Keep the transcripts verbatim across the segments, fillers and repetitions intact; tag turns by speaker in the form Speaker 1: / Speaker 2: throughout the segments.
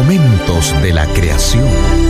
Speaker 1: Momentos de la creación.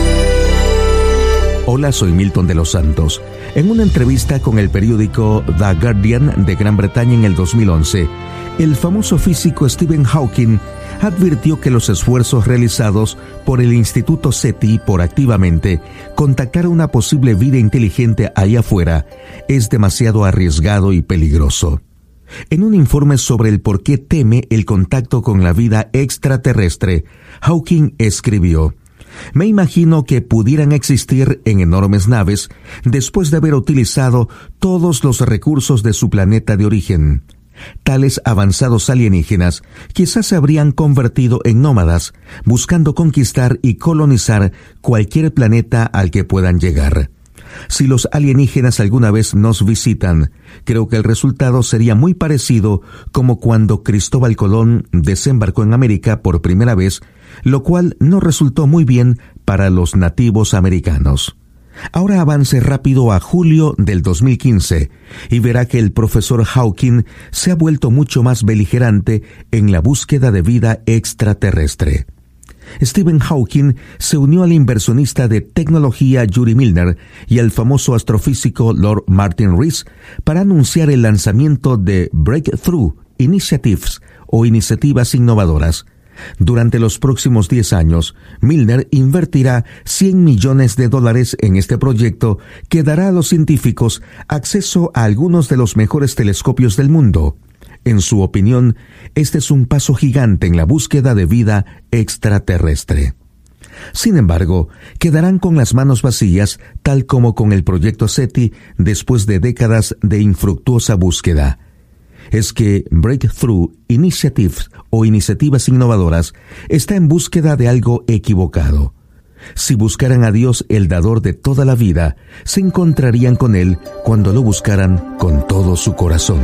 Speaker 1: Hola, soy Milton de los Santos. En una entrevista con el periódico The Guardian de Gran Bretaña en el dos mil once, el famoso físico Stephen Hawking advirtió que los esfuerzos realizados por el Instituto SETI por activamente contactar a una posible vida inteligente allá afuera es demasiado arriesgado y peligroso. En un informe sobre el por qué teme el contacto con la vida extraterrestre, Hawking escribió: "Me imagino que pudieran existir en enormes naves después de haber utilizado todos los recursos de su planeta de origen. Tales avanzados alienígenas quizás se habrían convertido en nómadas, buscando conquistar y colonizar cualquier planeta al que puedan llegar. Si los alienígenas alguna vez nos visitan, creo que el resultado sería muy parecido como cuando Cristóbal Colón desembarcó en América por primera vez, lo cual no resultó muy bien para los nativos americanos". Ahora avance rápido a julio del dos mil quince y verá que el profesor Hawking se ha vuelto mucho más beligerante en la búsqueda de vida extraterrestre. Stephen Hawking se unió al inversionista de tecnología Yuri Milner y al famoso astrofísico Lord Martin Rees para anunciar el lanzamiento de Breakthrough Initiatives o iniciativas innovadoras. Durante los próximos diez años, Milner invertirá cien millones de dólares en este proyecto que dará a los científicos acceso a algunos de los mejores telescopios del mundo. En su opinión, este es un paso gigante en la búsqueda de vida extraterrestre. Sin embargo, quedarán con las manos vacías, tal como con el proyecto SETI después de décadas de infructuosa búsqueda. Es que Breakthrough Initiatives o iniciativas innovadoras está en búsqueda de algo equivocado. Si buscaran a Dios, el dador de toda la vida, se encontrarían con Él cuando lo buscaran con todo su corazón.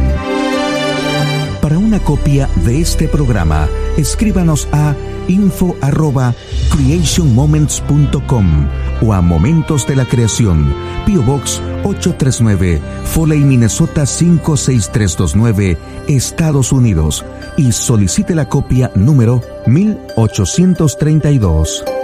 Speaker 1: Para una copia de este programa, escríbanos a info arroba creation moments punto com o a Momentos de la Creación, P O Box ocho tres nueve, Foley, Minnesota cinco seis tres dos nueve, Estados Unidos, y solicite la copia número mil ochocientos treinta y dos.